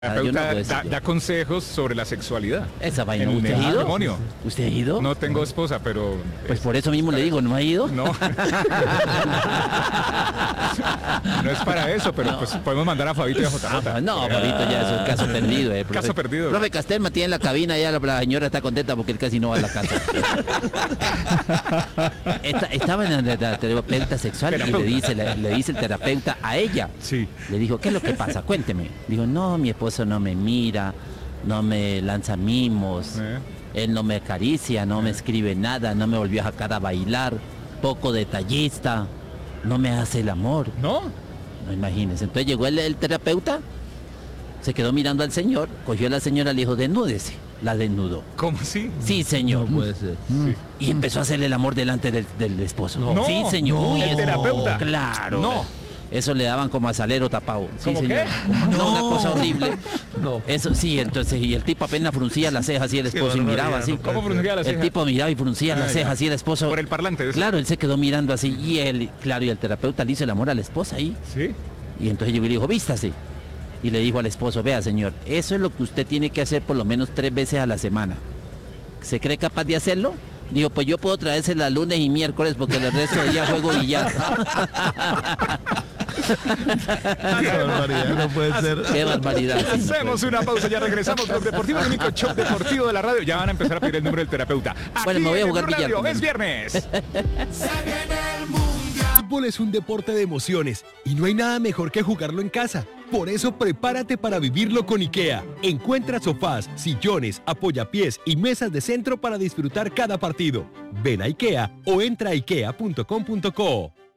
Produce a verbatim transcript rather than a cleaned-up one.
Ah, yo no terapeuta puedo da, decir. da consejos sobre la sexualidad. Esa vaina, en ¿usted el ha ido? matrimonio. ¿Usted ha ido? No tengo esposa, pero... Pues por eso mismo le digo, ¿no ha ido? No. No es para eso, pero No. pues podemos mandar a Fabito y a J Ah, J. no, Fabito, ya es un caso perdido. Eh, profe. Caso perdido. Profe Castelma tiene en la cabina, ya la, la señora está contenta porque él casi no va a la casa. Esta- estaba en la, la terapeuta sexual Terapeuta. y le dice, le, le dice el terapeuta a ella. Sí. Le dijo, ¿qué es lo que pasa? Cuénteme. Dijo, no, mi esposo no me mira, no me lanza mimos, Eh. él no me acaricia, no me escribe nada, no me volvió a sacar a bailar, poco detallista, no me hace el amor. ¿No? No, imagínense. Entonces llegó el, el terapeuta, se quedó mirando al señor, cogió a la señora, le dijo, desnúdese. La desnudó. ¿Cómo así? Sí, señor. Puede ser. Sí. Y empezó a hacerle el amor delante del, del esposo. No. Sí, señor. No. Uy, ¿El eso- terapeuta? Claro. No. Eso le daban como a salero tapado. Sí, ¿Cómo señor. qué? No, una cosa horrible. No. Eso sí, entonces, y el tipo apenas fruncía las cejas así el esposo y barbaridad, miraba así. no puede ¿Cómo fruncía las El cejas? tipo miraba y fruncía Ah, las ya. cejas así el esposo. Por el parlante. ¿eso? Claro, él se quedó mirando así y él, claro, y el terapeuta le hizo el amor a la esposa ahí. Sí. Y entonces llegó y le dijo, vístase. Y le dijo al esposo, vea señor, eso es lo que usted tiene que hacer por lo menos tres veces a la semana. ¿Se cree capaz de hacerlo? Digo, pues yo puedo traérsela lunes y miércoles porque el resto del día juego billar. Qué barbaridad, no puede ser. Qué barbaridad. sí, no Hacemos puede una pausa, ya regresamos con Deportivo, el único show deportivo de la radio. Ya van a empezar a pedir el número del terapeuta. Aquí Bueno, me voy a en jugar Blue billar Radio, con él. Es viernes. El fútbol es un deporte de emociones y no hay nada mejor que jugarlo en casa. Por eso prepárate para vivirlo con IKEA. Encuentra sofás, sillones, apoyapiés y mesas de centro para disfrutar cada partido. Ven a IKEA o entra a ikea punto com punto co.